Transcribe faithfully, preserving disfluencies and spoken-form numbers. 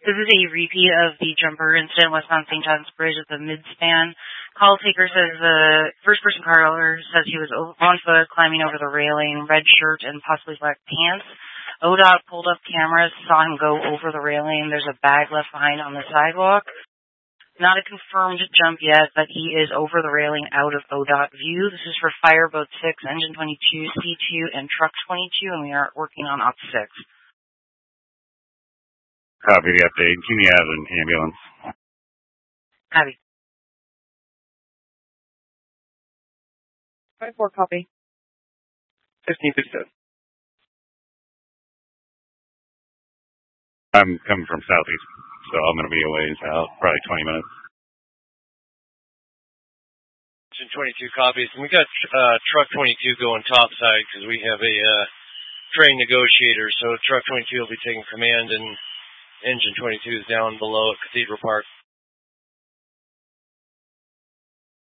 This is a repeat of the jumper incident west on Saint John's Bridge at the midspan. Call taker says the first person caller says he was on foot climbing over the railing, red shirt and possibly black pants. O D O T pulled up cameras, saw him go over the railing. There's a bag left behind on the sidewalk. Not a confirmed jump yet, but he is over the railing out of O D O T view. This is for Fireboat six, Engine twenty-two, C two, and Truck twenty-two, and we are working on Op six. Copy the update. Can you have an ambulance? Copy. five four, copy. fifteen fifty-seven. I'm coming from southeast, so I'm going to be a ways out, probably twenty minutes. Engine twenty-two copies. And we got uh, Truck twenty-two going topside because we have a uh, train negotiator. So Truck twenty-two will be taking command, and Engine twenty-two is down below at Cathedral Park.